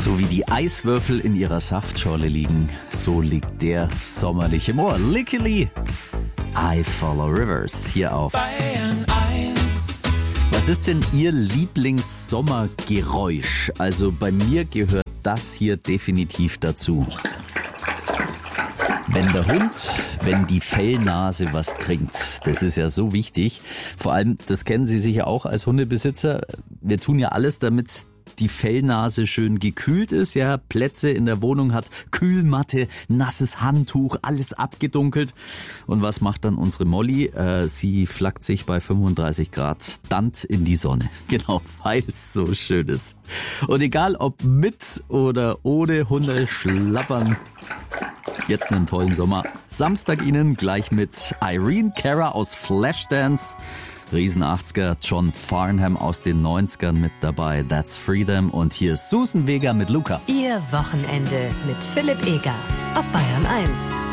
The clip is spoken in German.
So wie die Eiswürfel in ihrer Saftschorle liegen, so liegt der sommerlich im Ohr. Licky Lee, I Follow Rivers, hier auf Bayern 1. Was ist denn Ihr Lieblingssommergeräusch? Also bei mir gehört das hier definitiv dazu. Wenn die Fellnase was trinkt, das ist ja so wichtig. Vor allem, das kennen Sie sicher auch als Hundebesitzer. Wir tun ja alles, damit die Fellnase schön gekühlt ist, ja, Plätze in der Wohnung hat, Kühlmatte, nasses Handtuch, alles abgedunkelt. Und was macht dann unsere Molly? Sie flackt sich bei 35 Grad dann in die Sonne. Genau, weil es so schön ist. Und egal ob mit oder ohne Hunde schlappern, jetzt einen tollen Sommer. Samstag Ihnen gleich mit Irene Cara aus Flashdance. Riesen 80er, John Farnham aus den 90ern mit dabei, That's Freedom. Und hier ist Susan Vega mit Luca. Ihr Wochenende mit Philipp Eger auf Bayern 1.